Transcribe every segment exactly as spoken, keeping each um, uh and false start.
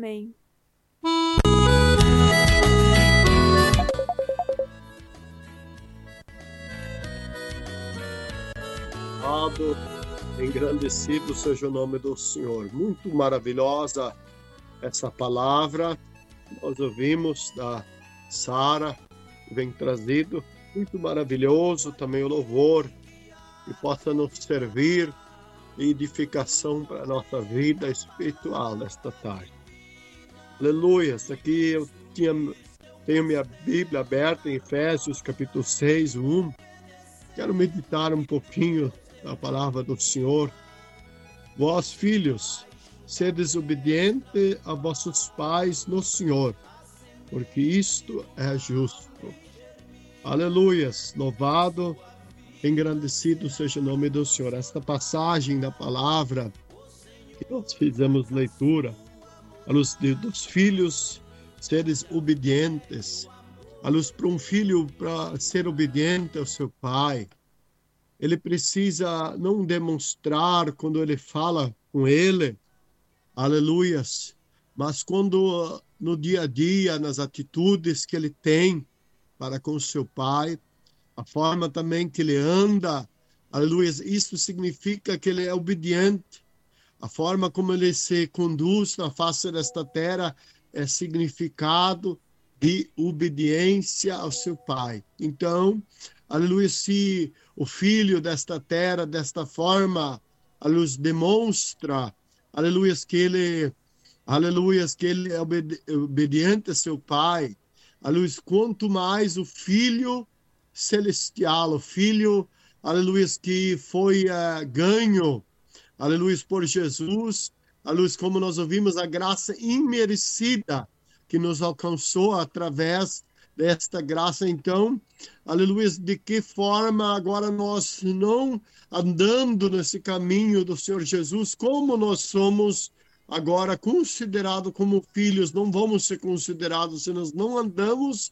Amém. Louvado, engrandecido seja o nome do Senhor. Muito maravilhosa essa palavra. Nós ouvimos da Sara, que vem trazido. Muito maravilhoso também o louvor, que possa nos servir de edificação para a nossa vida espiritual nesta tarde. Aleluia. Aqui eu tinha, tenho minha Bíblia aberta em Efésios capítulo seis, um. Quero meditar um pouquinho na palavra do Senhor. Vós, filhos, sedes obedientes a vossos pais no Senhor, porque isto é justo. Aleluias, louvado, engrandecido seja o nome do Senhor. Esta passagem da palavra que nós fizemos leitura, a luz de, dos filhos seres obedientes, a luz para um filho, para ser obediente ao seu pai, ele precisa não demonstrar quando ele fala com ele, aleluias, mas quando no dia a dia, nas atitudes que ele tem para com o seu pai, a forma também que ele anda, aleluias, isso significa que ele é obediente. A forma como ele se conduz na face desta terra é significado de obediência ao seu pai. Então, aleluia, se o filho desta terra, desta forma, aleluia, demonstra, aleluia, que ele, aleluia, que ele é obedi- obediente a seu pai, aleluia, quanto mais o filho celestial, o filho, aleluia, que foi uh, ganho, aleluia, por Jesus, aleluia, como nós ouvimos, a graça imerecida que nos alcançou através desta graça. Então, aleluia, de que forma agora nós não andando nesse caminho do Senhor Jesus, como nós somos agora considerados como filhos, não vamos ser considerados se nós não andamos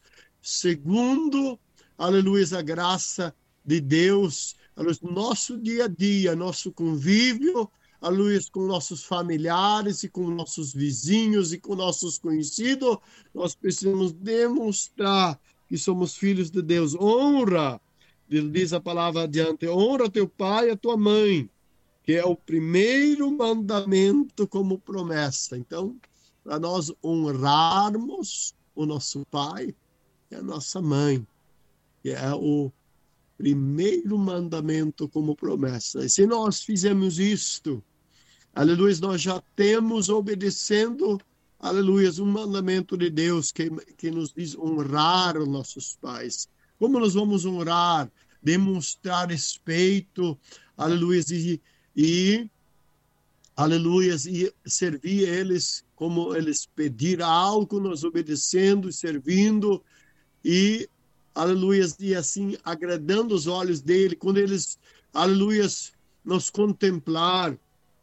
segundo, aleluia, a graça de Deus, aleluia, nosso dia a dia, nosso convívio, aleluia, com nossos familiares e com nossos vizinhos e com nossos conhecidos, nós precisamos demonstrar que somos filhos de Deus. Honra, diz a palavra adiante, honra teu pai e a tua mãe, que é o primeiro mandamento como promessa. Então, para nós honrarmos o nosso pai e a nossa mãe, que é o primeiro mandamento como promessa. E se nós fizermos isto, aleluia, nós já temos obedecendo, aleluia, um mandamento de Deus que, que nos diz honrar os nossos pais. Como nós vamos honrar? Demonstrar respeito, aleluia, e, e aleluia, e servir eles como eles pedir algo, nós obedecendo, servindo e aleluia, e assim agradando os olhos dele, quando eles, aleluia, nos contemplar,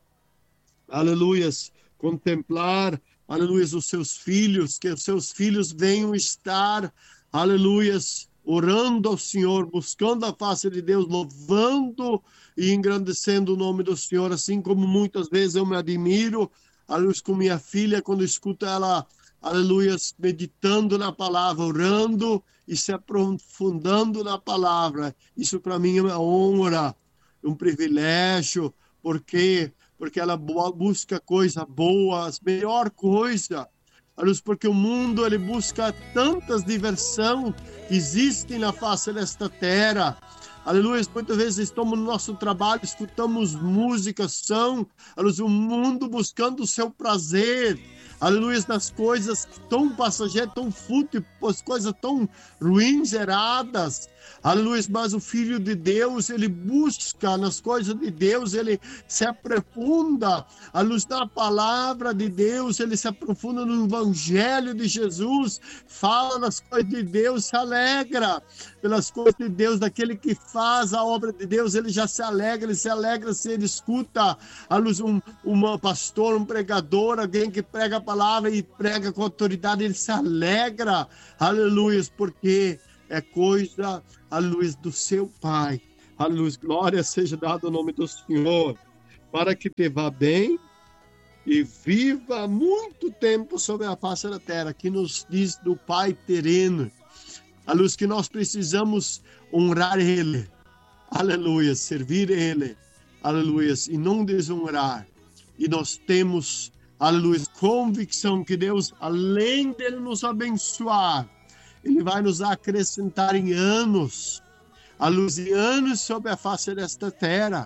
aleluia, contemplar, aleluia, os seus filhos, que os seus filhos venham estar, aleluia, orando ao Senhor, buscando a face de Deus, louvando e engrandecendo o nome do Senhor, assim como muitas vezes eu me admiro, aleluia, com minha filha, quando escuto ela, aleluia, meditando na palavra, orando e se aprofundando na palavra. Isso para mim é uma honra, um privilégio, porque porque ela busca coisa boa, a melhor coisa. Porque o mundo ele busca tantas diversão que existem na face desta terra. Aleluia, muitas vezes estamos no nosso trabalho, escutamos músicas, são, aleluia, o mundo buscando o seu prazer, aleluia, nas coisas tão passageiras, tão fúteis, coisas tão ruins, erradas, aleluia, mas o Filho de Deus, ele busca nas coisas de Deus, ele se aprofunda, a luz da palavra de Deus, ele se aprofunda no Evangelho de Jesus, fala das coisas de Deus, se alegra pelas coisas de Deus, daquele que faz a obra de Deus, ele já se alegra, ele se alegra se ele escuta a luz, um, um pastor, um pregador, alguém que prega a palavra e prega com autoridade, ele se alegra, aleluia, porque é coisa, a luz do seu Pai, a luz, glória seja dada ao nome do Senhor, para que te vá bem e viva muito tempo sobre a face da terra, que nos diz do Pai terreno, a luz que nós precisamos honrar Ele, aleluia, servir Ele, aleluia, e não desonrar. E nós temos, aleluia, convicção que Deus, além dele nos abençoar, Ele vai nos acrescentar em anos, a luz de anos sobre a face desta terra,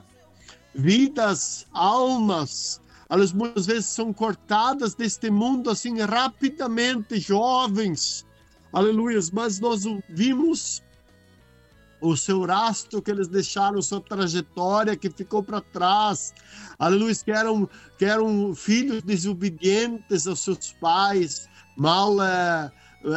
vidas, almas, elas muitas vezes são cortadas deste mundo assim rapidamente, jovens, aleluia, mas nós vimos o seu rastro que eles deixaram, sua trajetória que ficou para trás, aleluia, que eram, que eram filhos desobedientes aos seus pais, mal, é,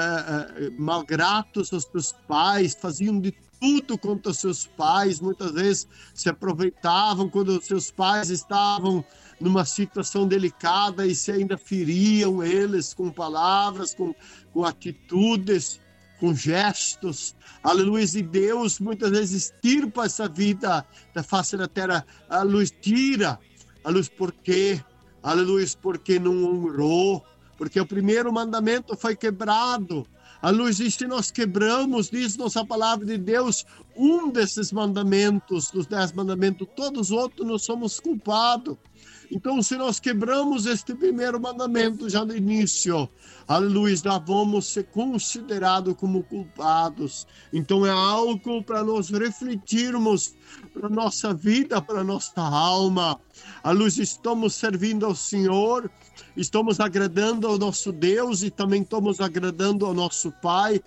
é, malgratos aos seus pais, faziam de tudo contra os seus pais, muitas vezes se aproveitavam quando os seus pais estavam numa situação delicada e se ainda feriam eles com palavras, com, com atitudes, com gestos, aleluia, e Deus muitas vezes tira essa vida da face da terra, a luz tira, a luz por quê? Aleluia, porque não honrou, porque o primeiro mandamento foi quebrado, a luz, e se nós quebramos, diz nossa palavra de Deus, um desses mandamentos, dos dez mandamentos, todos os outros nós somos culpados. Então, se nós quebramos este primeiro mandamento já no início, aleluia, já vamos ser considerados como culpados. Então, é algo para nós refletirmos para a nossa vida, para a nossa alma. Aleluia, estamos servindo ao Senhor, estamos agradando ao nosso Deus e também estamos agradando ao nosso Pai,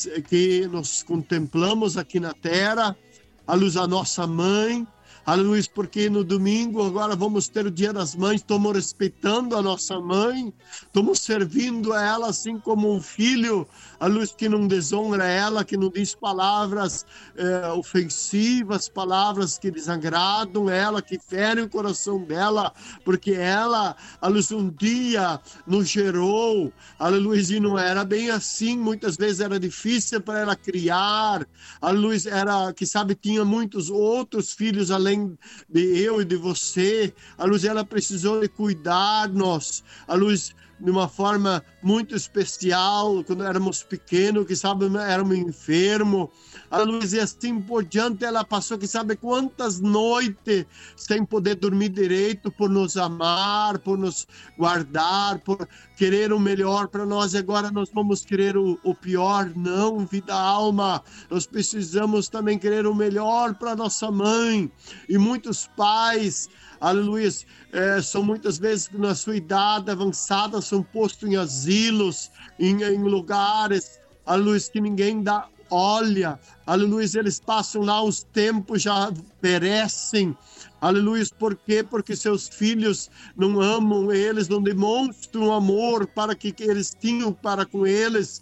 que nos contemplamos aqui na terra. Aleluia, a nossa mãe. Aleluia, porque no domingo agora vamos ter o Dia das Mães, estamos respeitando a nossa mãe, estamos servindo a ela assim como um filho, aleluia, que não desonra ela, que não diz palavras é, ofensivas, palavras que desagradam ela, que ferem o coração dela, porque ela, aleluia, um dia nos gerou, aleluia, e não era bem assim, muitas vezes era difícil para ela criar, aleluia, era, que sabe, tinha muitos outros filhos além de eu e de você, a luz, ela precisou de cuidar-nos, a luz, de uma forma muito especial, quando éramos pequenos, que sabe, éramos enfermos, a luz, e assim por diante, ela passou, que sabe quantas noites sem poder dormir direito, por nos amar, por nos guardar, por querer o melhor para nós, e agora nós vamos querer o, o pior, não, vida, alma, nós precisamos também querer o melhor para nossa mãe, e muitos pais, aleluia, é, são muitas vezes na sua idade avançada, são postos em asilos, em, em lugares, aleluia, que ninguém dá, olha, aleluia, eles passam lá os tempos, já perecem, aleluia, por quê? Porque seus filhos não amam eles, não demonstram amor para que, que eles tinham para com eles,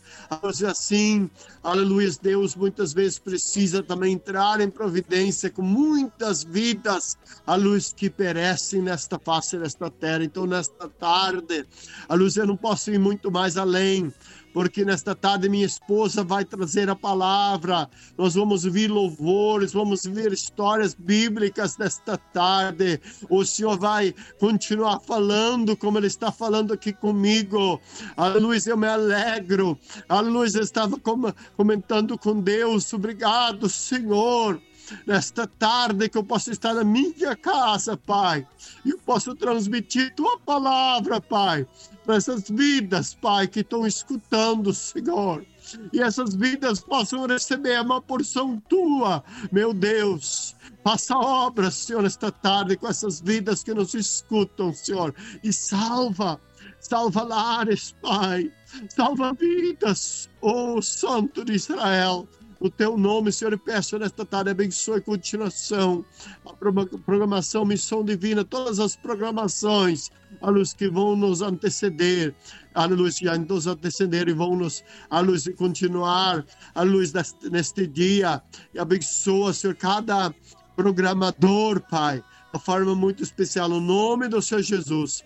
assim, aleluia, Deus muitas vezes precisa também entrar em providência com muitas vidas, aleluia, que perecem nesta face desta terra. Então nesta tarde, aleluia, eu não posso ir muito mais além, porque nesta tarde minha esposa vai trazer a palavra, nós vamos ouvir louvores, vamos ver histórias bíblicas nesta tarde, o Senhor vai continuar falando como Ele está falando aqui comigo, aleluia, eu me alegro, aleluia, eu estava comentando com Deus, obrigado Senhor, nesta tarde que eu posso estar na minha casa, Pai, e eu posso transmitir Tua palavra, Pai, para essas vidas, Pai, que estão escutando, Senhor, e essas vidas possam receber uma porção Tua, meu Deus, faça obra, Senhor, nesta tarde com essas vidas que nos escutam, Senhor, e salva, salva lares, Pai, salva vidas, ó Santo de Israel, o Teu nome, Senhor, eu peço nesta tarde, abençoe a continuação, a programação Missão Divina, todas as programações, a luz que vão nos anteceder, a luz que já nos anteceder e vão nos, a luz continuar, a luz deste, neste dia, e abençoa, Senhor, cada programador, Pai, de forma muito especial, no nome do Senhor Jesus,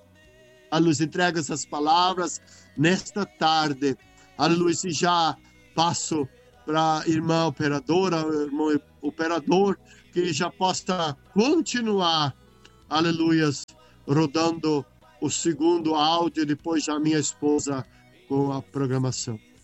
a luz entrega essas palavras nesta tarde, a luz e já passo para a irmã operadora, irmão operador, que já possa continuar, aleluias, rodando o segundo áudio, depois já minha esposa com a programação.